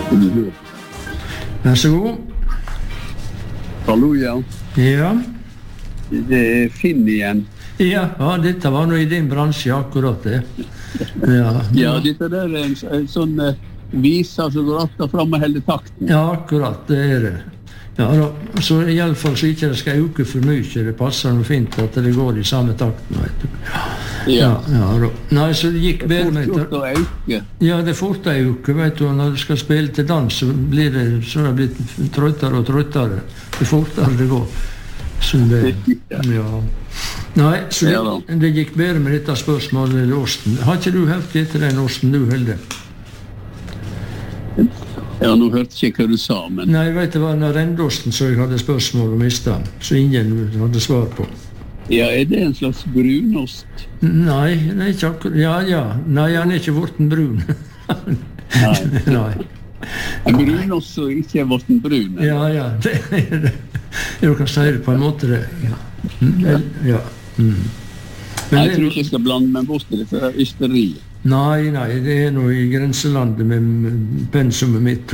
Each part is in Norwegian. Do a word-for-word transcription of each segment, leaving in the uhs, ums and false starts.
Vær så god. Hallo, ja. Ja. Det er Finn igjen. Ja, ja, dette var noe i din bransje akkurat det. Ja, ja dette der er en, en sånn uh, viser som går akkurat frem og holder takten. Ja, akkurat, det er det. Ja, da, så i alle fall så ikke det skal øke for mye, det passer noe fint at det går i samme takten, vet du. Ja, ja, da. Nei, så det gikk bedre med det. Det er fort å øke. Ja, det er fort å øke, vet du, og når du skal spille til dans, så blir det, så det blitt trøttere og trøttere. Det er fortere det går. Så det, ja. Nei, så det, det gikk bedre med dette spørsmålet med osten. Har ikke du hørt etter den osten du holder? Ja, nå hørte ikke hva du sa, men... Nei, vet du hva, den rendosten så jeg hadde spørsmål om i stedet, så ingen hadde svar på. Ja, er det en slags brunost? Nei, det er ikke akkurat... Ja, ja. Nei, han er ikke vorten brun. Nei. Nei. En brunost som ikke er vorten brun? Eller? Ja, ja. Det er det. Du kan si det på en måte, det. Ja. Ja. Mm. Men jeg tror ikke jeg skal blande meg bort til det, for det er ysteri. Nei, nei, det er noe i grenselandet med pensumet mitt.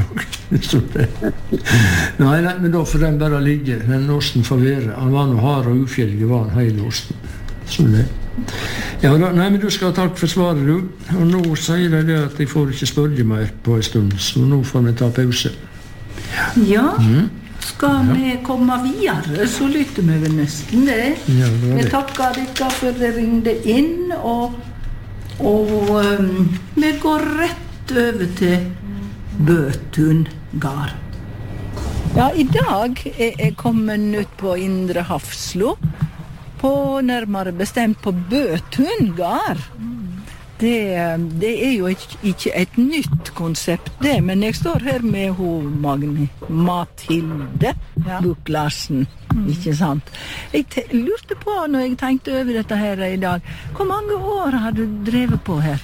Nei, nei, men da får den bare ligge. Den osten får være. Han var noe hard og ufjellig, var han hele osten. Så det. Ja, da, nei, men du skal ha takk for svaret, du. Og nå sier jeg det at jeg får ikke spørre mer på en stund, så nå får vi ta pause. Ja. Mm. Skal vi komme videre, så lytter vi vel nesten det. Ja, det var det. Vi takker dere for det ringde inn, og Og um, vi går rett over til Bøtun gard. Ja, i dag er jeg kommet ut på Indre Hafslo, på nærmere bestemt på Bøtun gard. Det, det er jo ikke, ikke et nytt konsept det, men jeg står her med hun Magni, Mathilde ja. Buch Larsen, mm. ikke sant? Jeg te- lurte på når jeg tenkte over dette her i dag, hvor mange år har du drevet på her?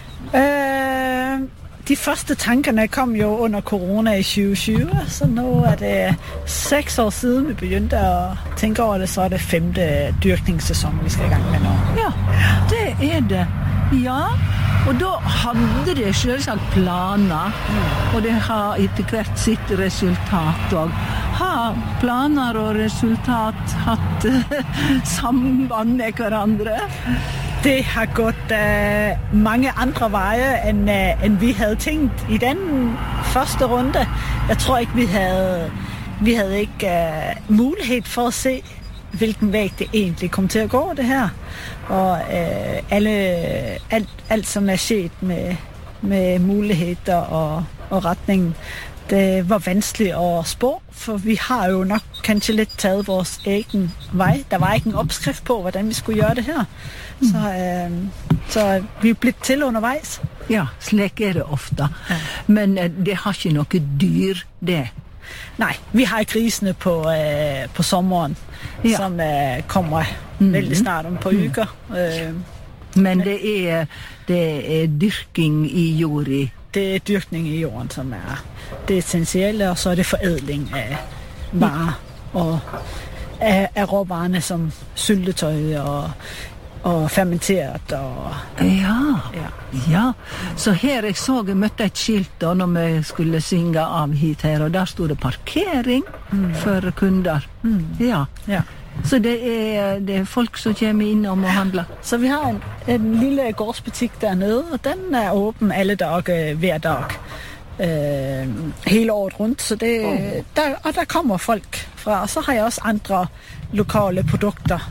Uh, de første tankerne kom jo under corona i tjue tjue, så nå er det seks år siden vi begynte å tenke over det, så er det femte dyrkningssesong vi skal i gang med nå. Ja, det er det. Ja, og da hadde det selvsagt planer, og det har etter hvert sitt resultat og har planer og resultat hatt samband med hverandre? Det har gått uh, mange andre veier enn, uh, enn vi hadde tenkt i den første runde. Jeg tror ikke vi hadde, vi hadde ikke uh, mulighet for å se hvilken vei det egentlig kom til å gå, det her. Og øh, alle, alt, alt som er skjedd med, med muligheter og, og retning, det var vanskelig å spå, for vi har jo nok kanskje litt taget vores egen vei. Der var ikke en oppskrift på, hvordan vi skulle gjøre det her. Så, øh, så vi er blitt til underveis. Ja, slik er det ofte. Ja. Men øh, det har ikke noe dyr, det. Nei, vi har grisene på, øh, på sommeren, ja. Som øh, kommer mm. veldig snart om på uker. Øh, Men det er, det er dyrking i jorda? Det er dyrkning i jorden som er det essensielle, og så er det foredling av varer, og av, av råvarene som syltetøy og og fermentert og ja. ja ja så her jeg så jeg møtte et skilt da når vi skulle synge av hit her, og der stod det parkering mm. for kunder mm. ja. ja så det er, det er folk som kommer inn og må handle. Så vi har en, en lille gårdsbutikk der nede, og den er åpen alle dager hver dag øh, hele året rundt, så det, oh. der, og der kommer folk fra, og så har jeg også andre lokale produkter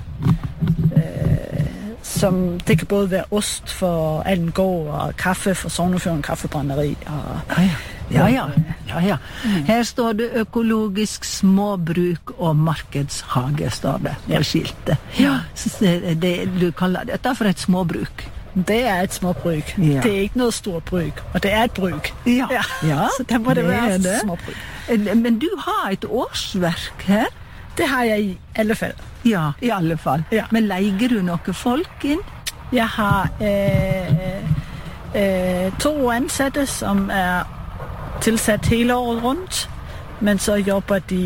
som det kan både være ost for Allengård og kaffe for Sognefjorden kaffebrenneri. Og, ja, ja, ja, ja. Her står det økologisk småbruk og markedshage, står det på skiltet. Ja. Det, det, du kaller dette for et småbruk. Det er et småbruk. Ja. Det er ikke noe stort bruk, og det er et bruk. Ja, ja. ja så det må det, det være det. Småbruk. Men du har et årsverk her? Det har jeg i alle fall. Ja, i alle fall. Ja. Men leier du noen folk inn? Jeg har øh, øh, to ansatte som er tilsatt hele året rundt, men så jobber de